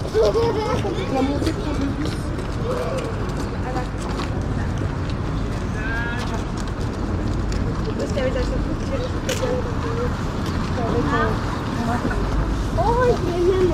La montée pour le bus. Parce qu'avec la surprise, j'ai réussi à faire. Oh, il y a